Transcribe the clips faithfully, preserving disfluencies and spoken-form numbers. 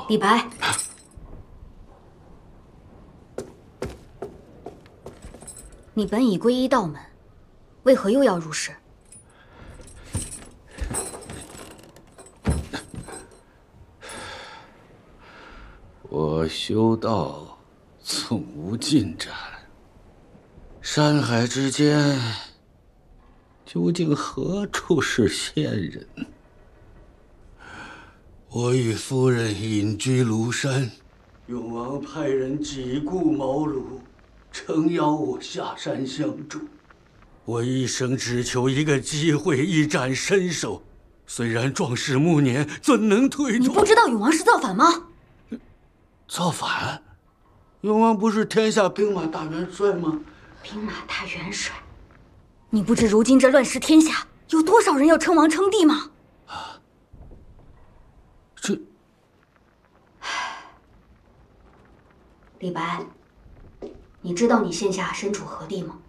李白，你本已皈依道门，为何又要入仕？ 我修道总无进展，山海之间究竟何处是仙人？我与夫人隐居庐山，永王派人几顾茅庐，诚邀我下山相助。我一生只求一个机会，一展身手。虽然壮士暮年，怎能退脱？ 你不知道永王是造反吗？ 造反？永王不是天下兵马大元帅吗？ 兵马大元帅，你不知如今这乱世天下，有多少人要称王称帝吗？ 啊，这…… 李白，你知道你现下身处何地吗？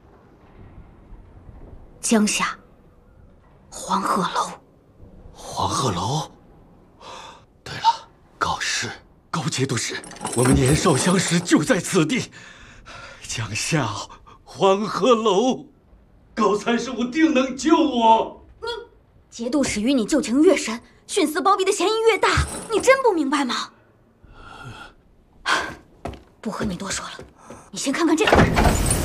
江夏黄鹤楼。 黄鹤楼。对了，高师、高节度使，我们年少相识，就在此地。江夏黄鹤楼，高参事，我定能救我。 你，节度使与你旧情越深，徇私包庇的嫌疑越大，你真不明白吗？不和你多说了，你先看看这个。